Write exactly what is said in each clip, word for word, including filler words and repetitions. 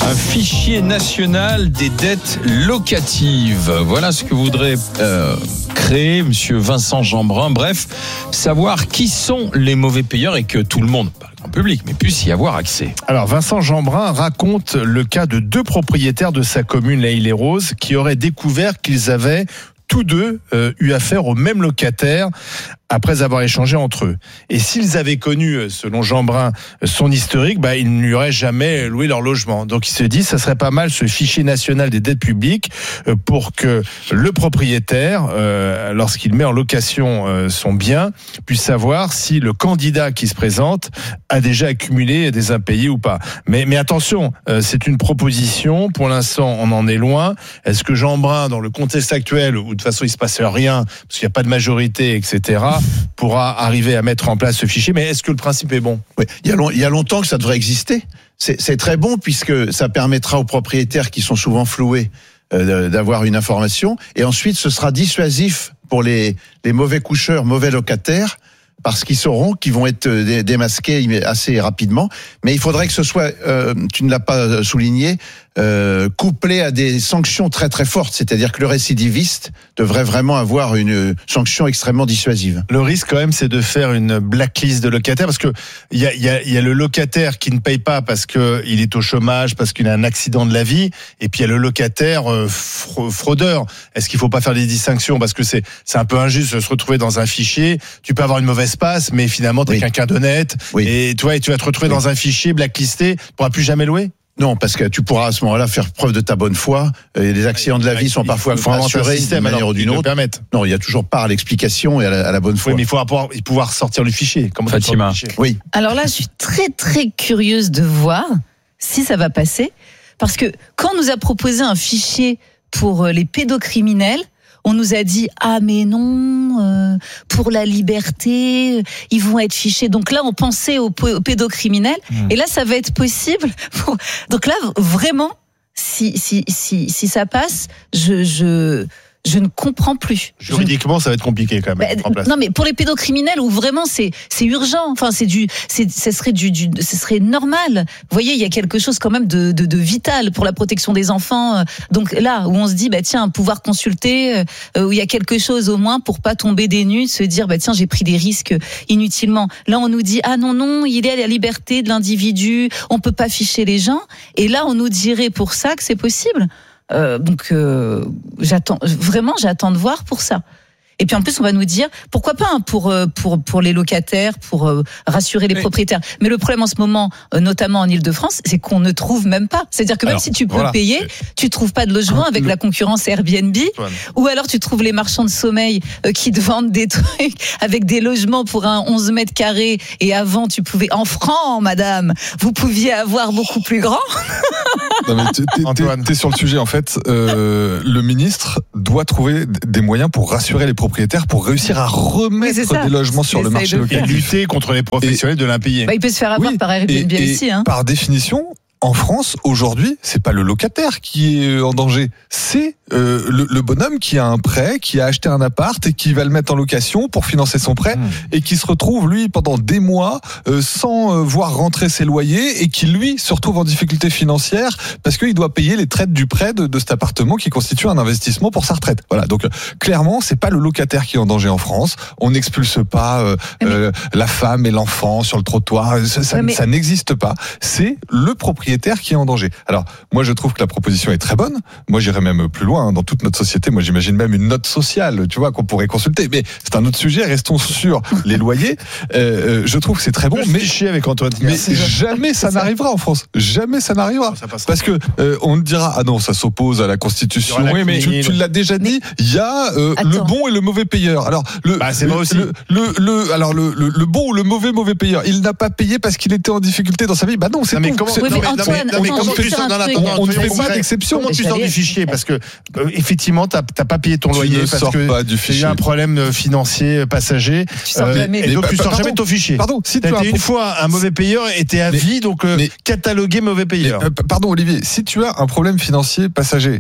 Un fichier national des dettes locatives. Voilà ce que voudrait euh, créer monsieur Vincent Jeanbrun. Bref, savoir qui sont les mauvais payeurs et que tout le monde, pas le grand public, mais puisse y avoir accès. Alors Vincent Jeanbrun raconte le cas de deux propriétaires de sa commune, La Île-et-Rose, qui auraient découvert qu'ils avaient tous deux euh, eu affaire au même locataire après avoir échangé entre eux. Et s'ils avaient connu, selon Jeanbrun, son historique, bah, ils ne lui auraient jamais loué leur logement. Donc il se dit, ça serait pas mal ce fichier national des dettes publiques euh, pour que le propriétaire, euh, lorsqu'il met en location euh, son bien, puisse savoir si le candidat qui se présente a déjà accumulé des impayés ou pas. Mais, mais attention, euh, c'est une proposition. Pour l'instant, on en est loin. Est-ce que Jeanbrun, dans le contexte actuel, où de toute façon il se passe rien, parce qu'il n'y a pas de majorité, et cetera, pourra arriver à mettre en place ce fichier, mais est-ce que le principe est bon ? Oui, il y a, long, il y a longtemps que ça devrait exister. C'est, c'est très bon puisque ça permettra aux propriétaires qui sont souvent floués euh, d'avoir une information, et ensuite ce sera dissuasif pour les, les mauvais coucheurs, mauvais locataires, parce qu'ils sauront qu'ils vont être démasqués assez rapidement. Mais il faudrait que ce soit, euh, tu ne l'as pas souligné, euh, couplé à des sanctions très très fortes. C'est-à-dire que le récidiviste devrait vraiment avoir une sanction extrêmement dissuasive. Le risque quand même, c'est de faire une blacklist de locataires, parce que il y a, y a, y a le locataire qui ne paye pas parce que il est au chômage, parce qu'il a un accident de la vie, et puis il y a le locataire euh, fraudeur. Est-ce qu'il faut pas faire des distinctions, parce que c'est c'est un peu injuste de se retrouver dans un fichier. Tu peux avoir une mauvaise passe, mais finalement t'es oui. quelqu'un d'honnête, oui. et toi, et tu vas te retrouver oui. dans un fichier blacklisté, tu pourras plus jamais louer. Non, parce que tu pourras à ce moment-là faire preuve de ta bonne foi. Et les accidents de la vie sont parfois assurés d'une manière ou d'une autre. Non, il y a toujours part à l'explication et à la, à la bonne foi. Oui, mais il faut pouvoir, pouvoir sortir le fichier. Comment Fatima. Le fichier oui. Alors là, je suis très très curieuse de voir si ça va passer, parce que quand on nous a proposé un fichier pour les pédocriminels, on nous a dit ah mais non, euh, pour la liberté, ils vont être fichés. Donc là, on pensait aux, aux pédocriminels, mmh. et là, ça va être possible. Pour... Donc là, vraiment, si si si si ça passe, je je je ne comprends plus. Juridiquement, ça va être compliqué quand même. Bah, en place. Non, mais pour les pédocriminels où vraiment c'est c'est urgent. Enfin, c'est du, c'est ça serait du, du, ce serait normal. Vous voyez, il y a quelque chose quand même de de, de vital pour la protection des enfants. Donc là, où on se dit, bah tiens, pouvoir consulter, euh, où il y a quelque chose au moins pour pas tomber des nues, se dire, bah tiens, j'ai pris des risques inutilement. Là, on nous dit, ah non non, il est à la liberté de l'individu, on peut pas ficher les gens. Et là, on nous dirait pour ça que c'est possible. Euh, donc euh, j'attends vraiment, j'attends de voir pour ça. Et puis en plus, on va nous dire pourquoi pas hein, pour pour pour les locataires, pour euh, rassurer les oui. propriétaires. Mais le problème en ce moment, euh, notamment en Île-de-France, c'est qu'on ne trouve même pas. C'est-à-dire que même alors, si tu peux voilà. payer, tu trouves pas de logement avec le... la concurrence Airbnb, ouais. ou alors tu trouves les marchands de sommeil euh, qui te vendent des trucs avec des logements pour un onze mètres carrés. Et avant, tu pouvais en francs, madame, vous pouviez avoir beaucoup plus grand. Non, mais t'es, t'es, t'es sur le sujet en fait. Euh, le ministre doit trouver des moyens pour rassurer les propriétaires, pour réussir à remettre des logements sur le marché locatif. Et lutter contre les professionnels et, de l'impayé. Bah, il peut se faire avoir oui, par Airbnb et, aussi. Hein. Par définition, en France, aujourd'hui, c'est pas le locataire qui est en danger, c'est euh, le, le bonhomme qui a un prêt, qui a acheté un appart et qui va le mettre en location pour financer son prêt, mmh. et qui se retrouve, lui, pendant des mois, euh, sans euh, voir rentrer ses loyers, et qui, lui, se retrouve en difficulté financière parce qu'il doit payer les traites du prêt de, de cet appartement qui constitue un investissement pour sa retraite. Voilà, donc euh, clairement, c'est pas le locataire qui est en danger en France. On n'expulse pas euh, mais... euh, la femme et l'enfant sur le trottoir, ça, ça, mais... ça n'existe pas. C'est le propriétaire qui est en danger. Alors, moi, je trouve que la proposition est très bonne. Moi, j'irais même plus loin. Dans toute notre société, moi, j'imagine même une note sociale, tu vois, qu'on pourrait consulter. Mais c'est un autre sujet. Restons sur les loyers. Euh, je trouve que c'est très bon. Je mais chier avec Antoine. Mais jamais ça n'arrivera en France. Jamais ça n'arrivera. Ça Parce que euh, on dira ah non, ça s'oppose à la Constitution. Oui, mais tu, tu l'as déjà dit. Il y a euh, le bon et le mauvais payeur. Alors le, bah, c'est le, vrai aussi. Le, le, le alors le, le, le bon ou le mauvais mauvais payeur. Il n'a pas payé parce qu'il était en difficulté dans sa vie. Bah non, c'est non, mais tout. comment, c'est, oui, mais Antoine, non, mais, non, mais comment tu sors dans la on ne fait pas d'exception. Comment tu sors du fichier parce que euh, effectivement t'as t'as pas payé ton tu loyer ne parce sors que pas du il y a un problème financier passager. Tu sors jamais. Et donc tu sors jamais de ton fichier. Pardon, si tu as une fois un mauvais payeur et t'es à vie, donc catalogué mauvais payeur. Pardon Olivier, si tu as un problème financier passager,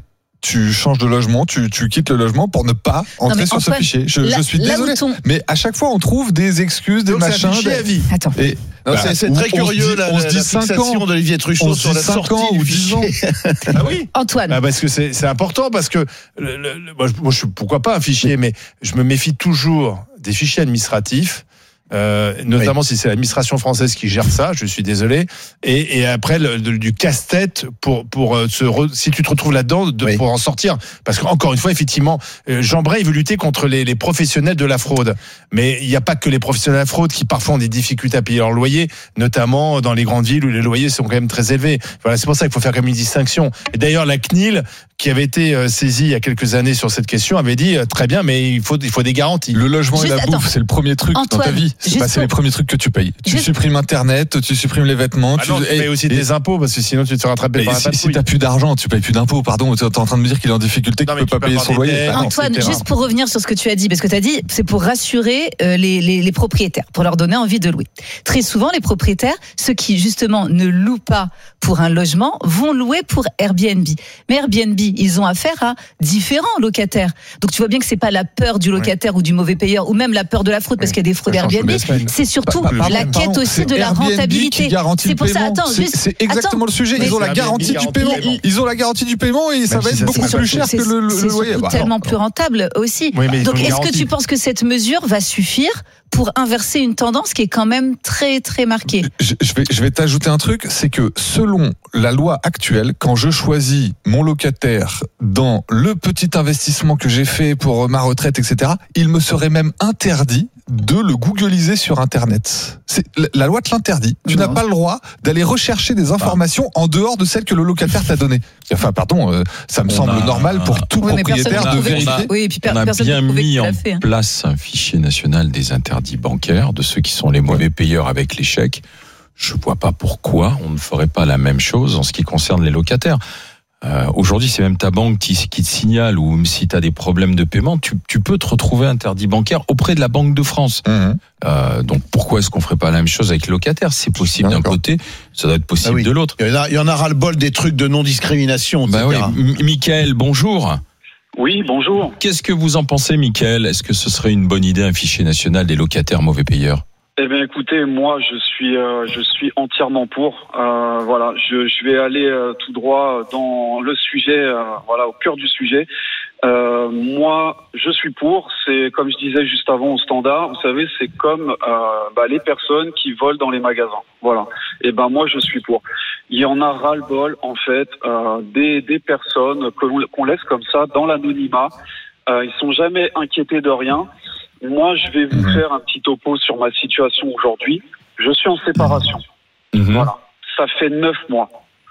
tu changes de logement, tu, tu quittes le logement pour ne pas entrer mais sur Antoine, ce fichier. Je, là- je suis là où désolé, ton- mais à chaque fois on trouve des excuses, des Donc, c'est un machins. fichier des- à vie. Attends. Et Non, bah, c'est, c'est on- très on se curieux dit- la, on se la dit cinq fixation ans. d'Olivier Truchot On se sur dit la cinq sortie ans du ou dix fichier. Ah oui. Antoine. Ah, parce que c'est c'est important, parce que le, le- le- moi, je, moi, je suis pourquoi pas un fichier, mais je me méfie toujours des fichiers administratifs. Euh, notamment oui. si c'est l'administration française qui gère ça, je suis désolé. Et, et après le, de, du casse-tête pour pour euh, se re, si tu te retrouves là-dedans, de, oui. pour en sortir. Parce qu'encore une fois, effectivement, euh, Jean Bray il veut lutter contre les, les professionnels de la fraude. Mais il n'y a pas que les professionnels de la fraude qui parfois ont des difficultés à payer leur loyer, notamment dans les grandes villes où les loyers sont quand même très élevés. Voilà, c'est pour ça qu'il faut faire comme une distinction. Et d'ailleurs, la C N I L, qui avait été euh, saisie il y a quelques années sur cette question, avait dit euh, très bien, mais il faut il faut des garanties. Le logement Juste, et la attends. bouffe, c'est le premier truc Antoine, dans ta vie. C'est, bah, c'est pour... les premiers trucs que tu payes. Tu Juste... supprimes Internet, tu supprimes les vêtements. Ah tu... non, tu et, payes aussi et... des impôts parce que sinon tu te fais rattraper par la si, patrouille. si t'as plus d'argent, tu payes plus d'impôts. Pardon, t'es en train de me dire qu'il est en difficulté, qu'il non, peut pas payer son loyer. Dettes, Antoine, et cetera. juste pour revenir sur ce que tu as dit, parce que tu as dit, c'est pour rassurer euh, les, les, les propriétaires, pour leur donner envie de louer. Très souvent, les propriétaires, ceux qui justement ne louent pas pour un logement, vont louer pour Airbnb. Mais Airbnb, ils ont affaire à différents locataires. Donc tu vois bien que c'est pas la peur du locataire ouais. ou du mauvais payeur, ou même la peur de la fraude, parce qu'il y a des fraudes Airbnb. C'est surtout bah, bah, la quête pardon, aussi de la Airbnb rentabilité. C'est pour ça, attends, c'est, juste, c'est exactement attends, le sujet. Ils ont la garantie du paiement. Ils ont la garantie du paiement et ça va être beaucoup plus cher que le loyer. C'est surtout tellement plus rentable aussi. Donc est-ce que tu penses que cette mesure va suffire pour inverser une tendance qui est quand même très très marquée? Je, je vais, je vais t'ajouter un truc, c'est que selon la loi actuelle, quand je choisis mon locataire dans le petit investissement que j'ai fait pour ma retraite, et cetera, il me serait même interdit de le googliser sur Internet. C'est, la loi te l'interdit. Tu non. n'as pas le droit d'aller rechercher des informations ah. en dehors de celles que le locataire t'a données. Enfin, pardon, euh, ça me on semble a... normal pour tout oui, propriétaire de vérifier. Oui, et puis on a bien mis en fait, hein. place un fichier national des interdits bancaires, de ceux qui sont les mauvais payeurs avec les chèques. Je vois pas pourquoi on ne ferait pas la même chose en ce qui concerne les locataires. Euh, aujourd'hui, c'est même ta banque qui, qui te signale, ou si tu as des problèmes de paiement, tu, tu peux te retrouver interdit bancaire auprès de la Banque de France. Mmh. Euh, donc pourquoi est-ce qu'on ferait pas la même chose avec les locataires? C'est possible ah, d'un côté, ça doit être possible ah oui. de l'autre. Il y en a, il y en a ras-le-bol des trucs de non-discrimination. Bah oui. M- Michael, bonjour. Oui, bonjour. Qu'est-ce que vous en pensez, Michael? Est-ce que ce serait une bonne idée, un fichier national des locataires mauvais payeurs? Eh bien, écoutez, moi, je suis, euh, je suis entièrement pour. Euh, voilà, je, je vais aller euh, tout droit dans le sujet, euh, voilà, au cœur du sujet. Euh, moi, je suis pour. C'est comme je disais juste avant au standard. Vous savez, c'est comme euh, bah, les personnes qui volent dans les magasins. Voilà. Et ben moi, je suis pour. Il y en a ras-le-bol, en fait, euh, des, des personnes que l'on, qu'on laisse comme ça dans l'anonymat. Euh, ils sont jamais inquiétés de rien. Moi, je vais vous mmh. faire un petit topo sur ma situation aujourd'hui. Je suis en séparation. Mmh. Voilà. Ça fait neuf mois.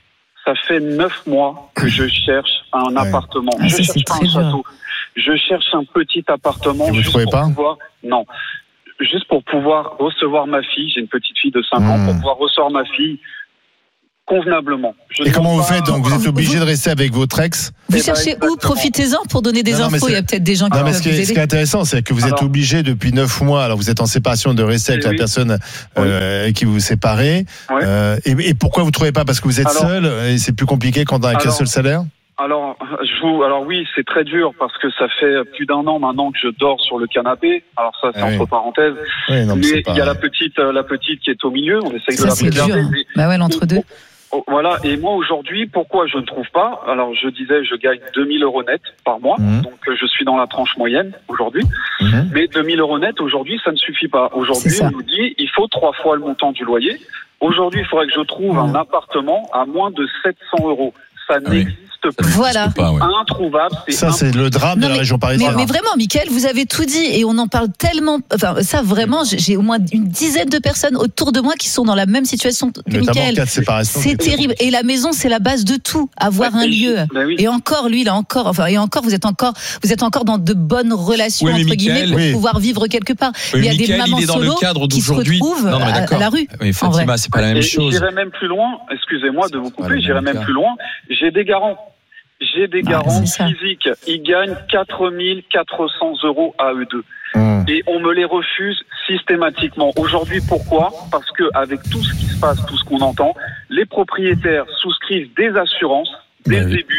Ça fait neuf mois que je cherche un ouais. appartement. Ah, je ça, cherche pas un château. Je cherche un petit appartement. Et vous juste trouvez pour pas pouvoir... Non. Juste pour pouvoir recevoir ma fille. J'ai une petite fille de cinq mmh. ans. Pour pouvoir recevoir ma fille convenablement. Je et comment vous faites donc? Vous êtes obligé vous... de rester avec votre ex? Vous eh cherchez ben, où? Profitez-en pour donner des non, non, infos. Il y a peut-être des gens qui non, peuvent mais ce, qui est, vous aider. ce qui est intéressant, c'est que vous alors, êtes obligé depuis neuf mois, alors vous êtes en séparation, de rester avec oui. la personne euh, avec qui vous vous séparez. Oui. Euh, et, et pourquoi vous ne trouvez pas? Parce que vous êtes alors, seul et c'est plus compliqué quand on a qu'un seul salaire? Alors, je vous, alors oui, c'est très dur parce que ça fait plus d'un an maintenant que je dors sur le canapé. Alors ça, c'est ah entre oui. parenthèses. Oui, non, mais pas... il y a la petite, la petite qui est au milieu. On essaye ça, de la c'est préserver. Dur. Mais... Bah ouais, l'entre-deux. Voilà, et moi aujourd'hui, pourquoi je ne trouve pas? Alors je disais, je gagne deux mille euros net par mois, mmh. donc je suis dans la tranche moyenne aujourd'hui, mmh. mais deux mille euros net aujourd'hui, ça ne suffit pas. Aujourd'hui, on nous dit, il faut trois fois le montant du loyer. Aujourd'hui, il faudrait que je trouve mmh. un appartement à moins de sept cents euros. Ça oui. n'existe plus. Voilà. C'est pas, ouais. introuvable. C'est ça, c'est le drame non, de la mais, région parisienne. Mais, mais vraiment, Mickaël, vous avez tout dit et on en parle tellement. Enfin, ça, vraiment, j'ai au moins une dizaine de personnes autour de moi qui sont dans la même situation que Mickaël. C'est terrible. Et la maison, c'est la base de tout. Avoir ouais, un lieu. Ben oui. Et encore, lui, il a encore. Enfin, et encore, vous êtes encore, vous êtes encore dans de bonnes relations oui, entre Mickaël, guillemets pour oui. pouvoir vivre quelque part. Oui, il y a Mickaël, des mamans il est dans solo le cadre qui se retrouvent non, non, à, à la rue. Oui, Fatima, c'est pas la même et chose. J'irai même plus loin. Excusez-moi de vous couper. J'irai même plus loin. J'ai des garants. J'ai des garants ah, physiques. Ils gagnent quatre mille quatre cents euros à eux deux. Mmh. Et on me les refuse systématiquement. Aujourd'hui, pourquoi? Parce que avec tout ce qui se passe, tout ce qu'on entend, les propriétaires souscrivent des assurances dès le début.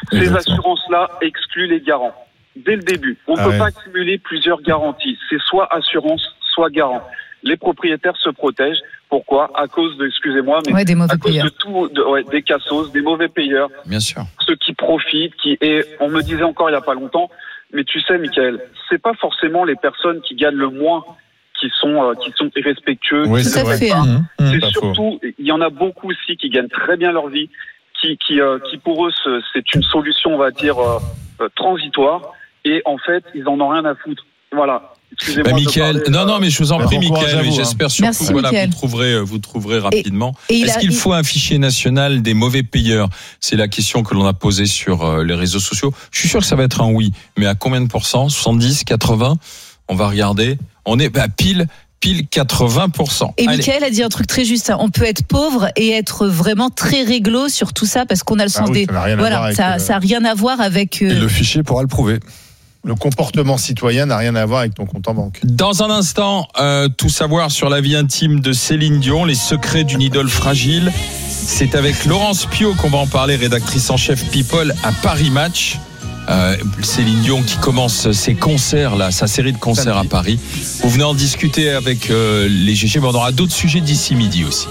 Ces Exactement. assurances-là excluent les garants. Dès le début, on ne Ah peut ouais. pas cumuler plusieurs garanties. C'est soit assurance, soit garant. Les propriétaires se protègent. Pourquoi ? À cause de, excusez-moi, mais Ouais, des mauvais à cause payeurs. de tout, de, ouais, des cassos, des mauvais payeurs, Bien sûr. ceux qui profitent, qui et on me disait encore il y a pas longtemps, mais tu sais, Michael, c'est pas forcément les personnes qui gagnent le moins qui sont euh, qui sont irrespectueux. Oui, qui Tout c'est à vrai. fait. Mmh, mmh. c'est pas surtout, il y en a beaucoup aussi qui gagnent très bien leur vie, qui qui euh, qui pour eux ce- c'est une solution, on va dire euh, euh, transitoire, et en fait ils en ont rien à foutre. Voilà. Excusez-moi. Bah, de Michael, parler, non, euh, non, mais je vous en bah, prie, bon courage Michael. à Mais vous, hein. j'espère surtout, Merci, voilà, Michael. vous trouverez, euh, vous trouverez rapidement. et il Est-ce a- qu'il il- faut un fichier national des mauvais payeurs ? C'est la question que l'on a posée sur euh, les réseaux sociaux. Je suis sûr que ça va être un oui, mais à combien de pourcents ? soixante-dix, quatre-vingts ? On va regarder. On est bah, pile, pile quatre-vingts pour cent. Et Allez. Michael a dit un truc très juste. hein. On peut être pauvre et être vraiment très réglo sur tout ça parce qu'on a le Ah sens oui, des. ça n'a rien à voir Voilà, avec, ça, euh, ça a rien à voir avec. euh, Et le fichier pourra le prouver. Le comportement citoyen n'a rien à voir avec ton compte en banque. Dans un instant, euh, tout savoir sur la vie intime de Céline Dion, les secrets d'une idole fragile. C'est avec Laurence Piot qu'on va en parler, rédactrice en chef People à Paris Match. Euh, Céline Dion qui commence ses concerts, là, sa série de concerts Samedi. à Paris. Vous venez en discuter avec euh, les G G, mais on aura d'autres sujets d'ici midi aussi.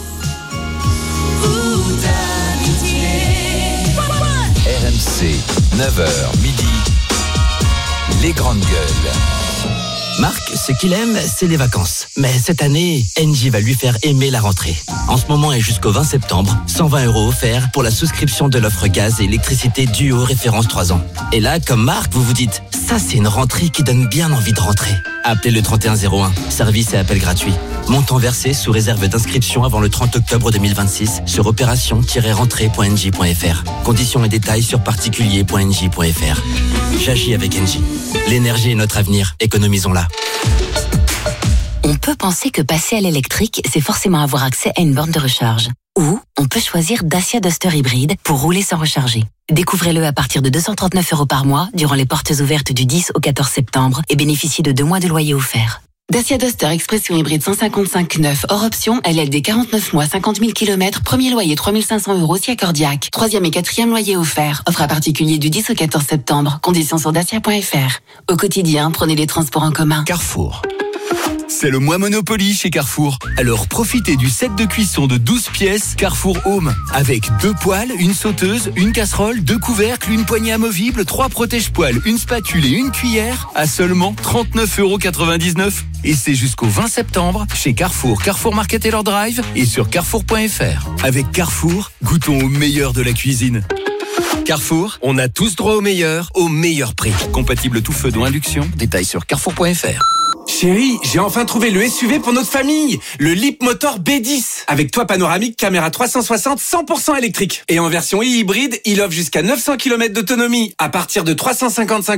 R M C, neuf heures midi, les grandes gueules. Marc, ce qu'il aime, c'est les vacances. Mais cette année, Engie va lui faire aimer la rentrée. En ce moment et jusqu'au vingt septembre, cent vingt euros offerts pour la souscription de l'offre gaz et électricité Duo référence trois ans. Et là, comme Marc, vous vous dites, ça c'est une rentrée qui donne bien envie de rentrer. Appelez le trente et un zéro un, service et appel gratuit. Montant versé sous réserve d'inscription avant le trente octobre deux mille vingt-six sur opération tiret rentrée point engie point f r. Conditions et détails sur particulier point engie point f r. J'agis avec Engie. L'énergie est notre avenir, économisons-la. On peut penser que passer à l'électrique, c'est forcément avoir accès à une borne de recharge. Ou on peut choisir Dacia Duster hybride pour rouler sans recharger. Découvrez-le à partir de deux cent trente-neuf euros par mois durant les portes ouvertes du dix au quatorze septembre et bénéficiez de deux mois de loyer offert. Dacia Duster Expression hybride cent cinquante-cinq neuf, hors option, L L D quarante-neuf mois, cinquante mille kilomètres, premier loyer trois mille cinq cents euros si accordiaque. Troisième et quatrième loyer offert. Offre à particulier du dix au quatorze septembre. Conditions sur dacia point f r. Au quotidien, prenez les transports en commun. Carrefour. C'est le mois Monopoly chez Carrefour. Alors profitez du set de cuisson de douze pièces Carrefour Home. Avec deux poêles, une sauteuse, une casserole, deux couvercles, une poignée amovible, trois protège-poêles, une spatule et une cuillère à seulement trente-neuf euros quatre-vingt-dix-neuf. Et c'est jusqu'au vingt septembre chez Carrefour, Carrefour Market Taylor Drive et sur carrefour point f r. Avec Carrefour, goûtons au meilleur de la cuisine. Carrefour, on a tous droit au meilleur, au meilleur prix. Compatible tout feu dont induction, détails sur carrefour point f r. Chérie, j'ai enfin trouvé le S U V pour notre famille, le Leapmotor B dix, avec toit panoramique, caméra trois cent soixante, cent pour cent électrique. Et en version hybride, il offre jusqu'à neuf cents kilomètres d'autonomie, à partir de trois cent cinquante-cinq